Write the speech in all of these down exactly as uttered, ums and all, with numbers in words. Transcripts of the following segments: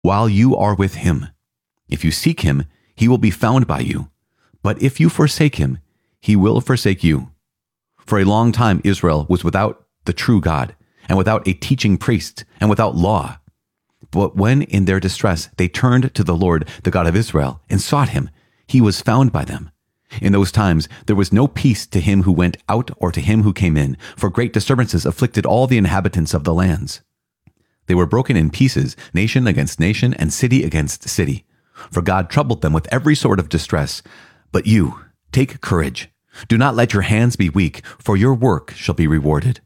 while you are with him. If you seek him, he will be found by you. But if you forsake him, he will forsake you. For a long time Israel was without the true God, and without a teaching priest, and without law. But when in their distress they turned to the Lord, the God of Israel, and sought him, he was found by them. In those times there was no peace to him who went out or to him who came in, for great disturbances afflicted all the inhabitants of the lands. They were broken in pieces, nation against nation, and city against city. For God troubled them with every sort of distress. But you, take courage. Do not let your hands be weak, for your work shall be rewarded.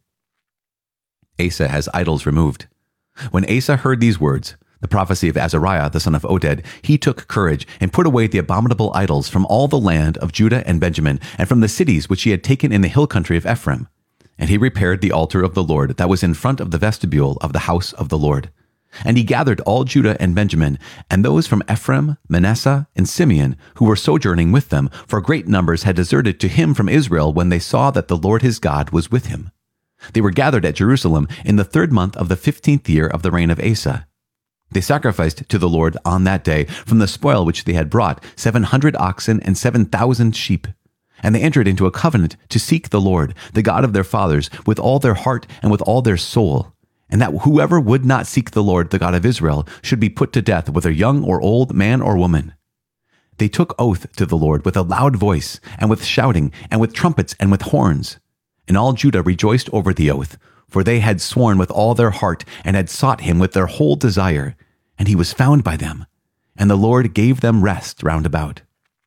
Asa has idols removed. When Asa heard these words, the prophecy of Azariah the son of Oded, he took courage and put away the abominable idols from all the land of Judah and Benjamin, and from the cities which he had taken in the hill country of Ephraim. And he repaired the altar of the Lord that was in front of the vestibule of the house of the Lord. And he gathered all Judah and Benjamin, and those from Ephraim, Manasseh, and Simeon, who were sojourning with them, for great numbers had deserted to him from Israel when they saw that the Lord his God was with him. They were gathered at Jerusalem in the third month of the fifteenth year of the reign of Asa. They sacrificed to the Lord on that day from the spoil which they had brought seven hundred oxen and seven thousand sheep. And they entered into a covenant to seek the Lord, the God of their fathers, with all their heart and with all their soul, and that whoever would not seek the Lord, the God of Israel, should be put to death, whether young or old, man or woman. They took oath to the Lord with a loud voice, and with shouting, and with trumpets, and with horns. And all Judah rejoiced over the oath, for they had sworn with all their heart, and had sought him with their whole desire, and he was found by them, and the Lord gave them rest round about.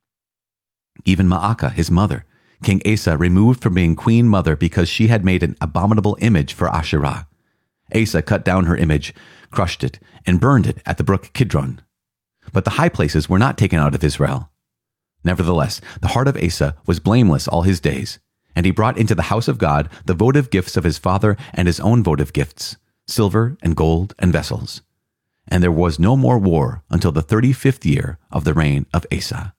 Even Maacah, his mother, King Asa removed from being queen mother because she had made an abominable image for Asherah. Asa cut down her image, crushed it, and burned it at the brook Kidron. But the high places were not taken out of Israel. Nevertheless, the heart of Asa was blameless all his days, and he brought into the house of God the votive gifts of his father and his own votive gifts, silver and gold and vessels. And there was no more war until the thirty-fifth year of the reign of Asa.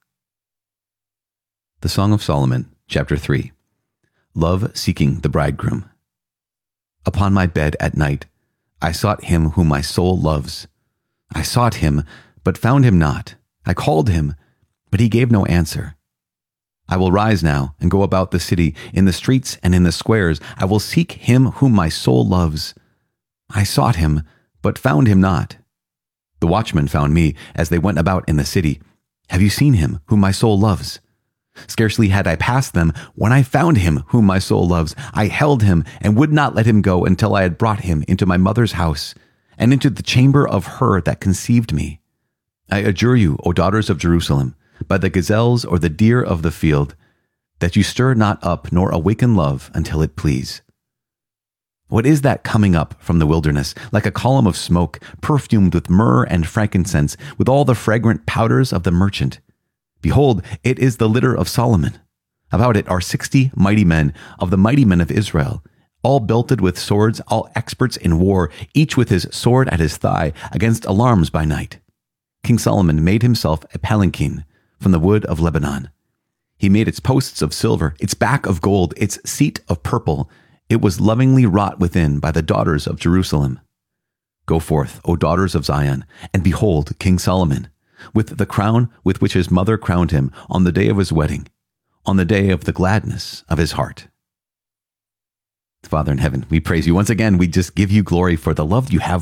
The Song of Solomon, chapter three. Love seeking the bridegroom. Upon my bed at night, I sought him whom my soul loves. I sought him, but found him not. I called him, but he gave no answer. I will rise now and go about the city, in the streets and in the squares. I will seek him whom my soul loves. I sought him, but found him not. The watchmen found me as they went about in the city. Have you seen him whom my soul loves? Scarcely had I passed them when I found him whom my soul loves. I held him and would not let him go until I had brought him into my mother's house and into the chamber of her that conceived me. I adjure you, O daughters of Jerusalem, by the gazelles or the deer of the field, that you stir not up nor awaken love until it please. What is that coming up from the wilderness, like a column of smoke, perfumed with myrrh and frankincense, with all the fragrant powders of the merchant? Behold, it is the litter of Solomon. About it are sixty mighty men of the mighty men of Israel, all belted with swords, all experts in war, each with his sword at his thigh, against alarms by night. King Solomon made himself a palanquin from the wood of Lebanon. He made its posts of silver, its back of gold, its seat of purple. It was lovingly wrought within by the daughters of Jerusalem. Go forth, O daughters of Zion, and behold King Solomon, with the crown with which his mother crowned him on the day of his wedding, on the day of the gladness of his heart. Father in heaven, we praise you. Once again, we just give you glory for the love you have